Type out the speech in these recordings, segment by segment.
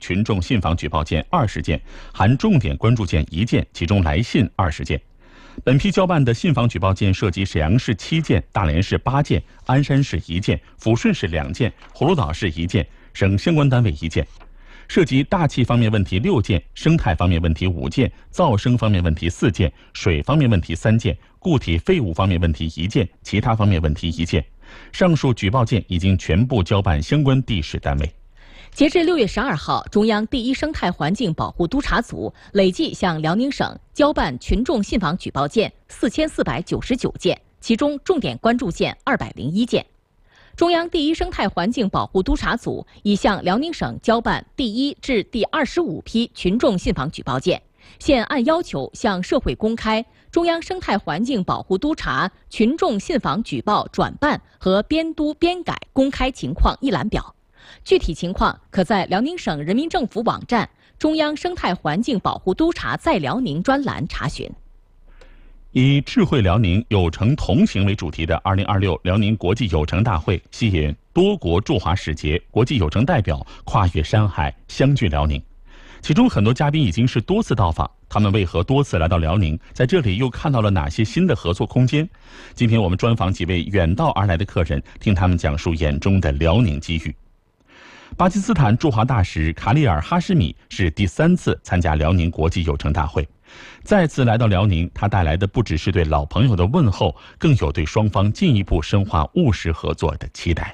群众信访举报件20件，含重点关注件1件，其中来信20件。本批交办的信访举报件涉及沈阳市7件、大连市8件、鞍山市1件、抚顺市2件、葫芦岛市1件，省相关单位1件。涉及大气方面问题6件，生态方面问题5件，噪声方面问题4件，水方面问题3件，固体废物方面问题1件，其他方面问题1件。上述举报件已经全部交办相关地市单位。 截至6月12号，中央第一生态环境保护督察组累计向辽宁省交办群众信访举报件4499件，其中重点关注件201件。中央第一生态环境保护督察组已向辽宁省交办第1至第25批群众信访举报件，现按要求向社会公开中央生态环境保护督察群众信访举报转办和编督编改公开情况一览表。具体情况可在辽宁省人民政府网站中央生态环境保护督察在辽宁专栏查询。 以智慧辽宁有城同行为主题的2026辽宁国际有城大会吸引多国驻华使节、国际有城代表跨越山海相聚辽宁。其中很多嘉宾已经是多次到访，他们为何多次来到辽宁？在这里又看到了哪些新的合作空间？今天我们专访几位远道而来的客人，听他们讲述眼中的辽宁机遇。巴基斯坦驻华大使卡里尔·哈什米是第3次参加辽宁国际有城大会。再次来到辽宁，他带来的不只是对老朋友的问候，更有对双方进一步深化务实合作的期待。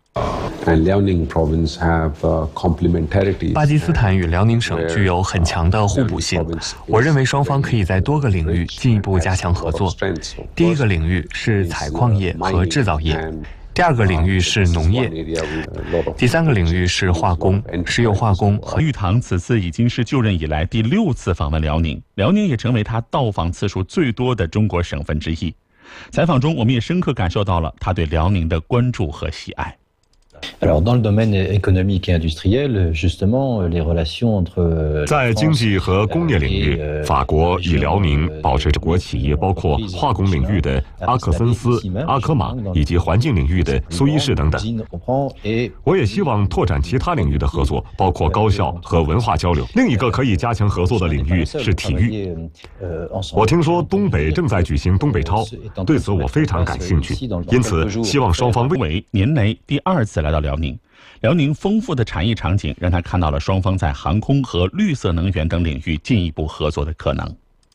巴基斯坦与辽宁省具有很强的互补性，我认为双方可以在多个领域进一步加强合作。第一个领域是采矿业和制造业，第2个领域是农业，第3个领域是化工、石油化工和玉堂此次已经是就任以来第6次访问辽宁，辽宁也成为他到访次数最多的中国省份之一。采访中，我们也深刻感受到了他对辽宁的关注和喜爱。 在经济和工业领域，法国与辽宁保持着国企业，包括化工领域的阿克森斯、阿科玛，以及环境领域的苏伊士等等。我也希望拓展其他领域的合作，包括高校和文化交流。另一个可以加强合作的领域是体育。我听说东北正在举行东北超，对此我非常感兴趣，因此希望双方为年内第2次来到辽宁。辽宁丰富的产业场景让他看到了双方在航空和绿色能源等领域进一步合作的可能。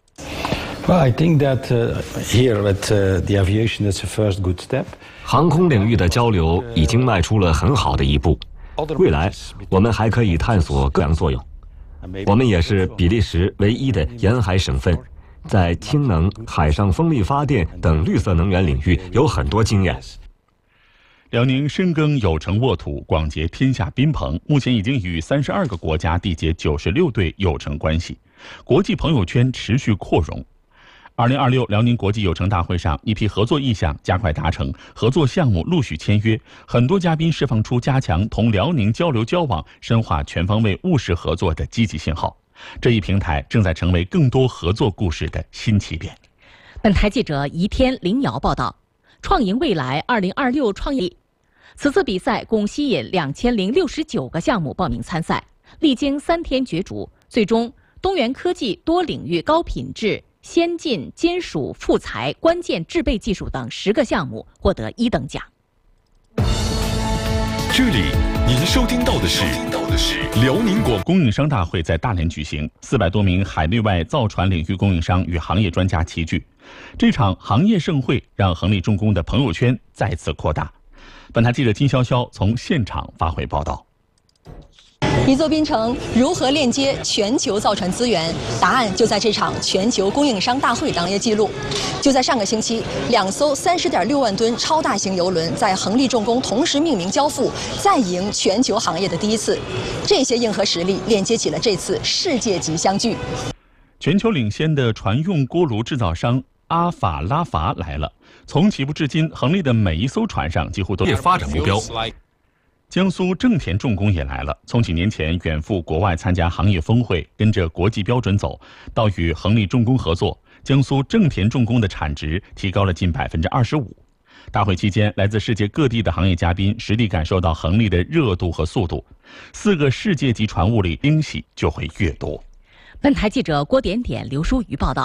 航空领域的交流已经迈出了很好的一步，未来我们还可以探索各项作用。我们也是比利时唯一的沿海省份，在氢能、海上风力发电等绿色能源领域有很多经验。 辽宁深耕有城沃土，广结天下宾朋，目前已经与32个国家缔结96对有城关系，国际朋友圈持续扩容。2026辽宁国际有城大会上，一批合作意向加快达成，合作项目陆续签约，很多嘉宾释放出加强同辽宁交流交往、深化全方位务实合作的积极信号。这一平台正在成为更多合作故事的新起点。 本台记者宜天、林瑶报道。创赢未来2026创业，此次比赛共吸引2069个项目报名参赛，历经3天角逐，最终东源科技多领域高品质、先进金属复材、关键制备技术等10个项目获得1等奖。 这里您收听到的是辽宁广供应商大会在大连举行，400多名海内外造船领域供应商与行业专家齐聚。这场行业盛会让恒力重工的朋友圈再次扩大。本台记者金潇潇从现场发回报道。 一座滨城如何链接全球造船资源？答案就在这场全球供应商大会当列记录。就在上个星期，2艘30.6万吨超大型邮轮在恒力重工同时命名交付，再赢全球行业的第1次。这些硬核实力链接起了这次世界级相聚。 全球领先的船用锅炉制造商阿法拉法来了。从起步至今，恒力的每一艘船上几乎都有发展目标。 江苏正田重工也来了，从几年前远赴国外参加行业峰会，跟着国际标准走，到与恒力重工合作，江苏正田重工的产值提高了近25%。大会期间，来自世界各地的行业嘉宾实地感受到恒力的热度和速度。 4个世界级船坞里惊喜就会越多。 本台记者郭点点、刘淑瑜报道。